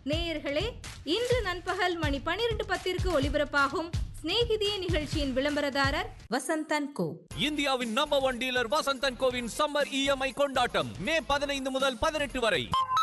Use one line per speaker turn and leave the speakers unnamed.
நேயர்களே, இன்று நண்பகல் மணி 12:10 ஒலிபரப்பாகும் ஸ்நேகிதியே நிகழ்ச்சியின் விளம்பரதாரர் வசந்தன் கோ.
இந்தியாவின் number 1 dealer Vasanthan CoWIN summer EMI கொண்டாட்டம் மே 15 முதல் 18 வரை.